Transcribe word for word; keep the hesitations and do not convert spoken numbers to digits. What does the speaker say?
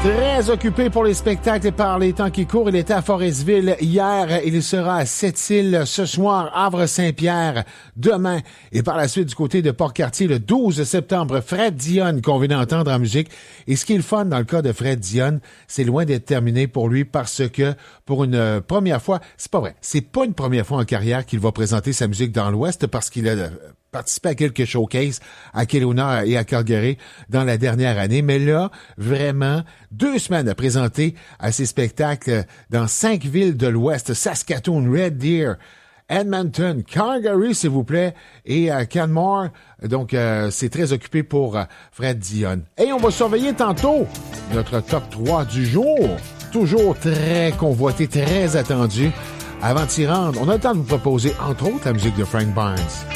Très occupé pour les spectacles par les temps qui courent. Il était à Forestville hier. Il sera à Sept-Îles ce soir, Havre-Saint-Pierre demain. Et par la suite, du côté de Port-Cartier, le douze septembre, Fred Dionne, qu'on vient d'entendre en musique. Et ce qui est le fun dans le cas de Fred Dionne, c'est loin d'être terminé pour lui parce que pour une première fois, c'est pas vrai, c'est pas une première fois en carrière qu'il va présenter sa musique dans l'Ouest parce qu'il a participé à quelques showcases à Kelowna et à Calgary dans la dernière année. Mais là, vraiment, deux semaines à présenter à ses spectacles dans cinq villes de l'Ouest, Saskatoon, Red Deer, Edmonton, Calgary, s'il vous plaît, et à Canmore. Donc, euh, c'est très occupé pour euh, Fred Dionne. Et on va surveiller tantôt notre top trois du jour. Toujours très convoité, très attendu. Avant d'y rendre, on a le temps de vous proposer, entre autres, la musique de Frank Barnes.